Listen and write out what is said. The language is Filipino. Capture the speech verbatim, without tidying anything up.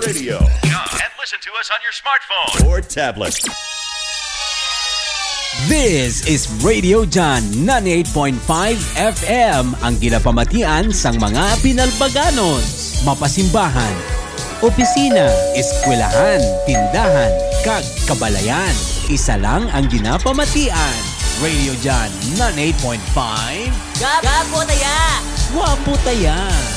radio. And listen to us on your smartphone or tablet. This is Radio John ninety-eight point five F M, ang ginapamatian sang mga Pinalbaganos, mapasimbahan, opisina, eskwelahan, tindahan, kag kabalayan. Isa lang ang ginapamatian. Radio John ninety-eight point five. Gapo taya! Wapo taya!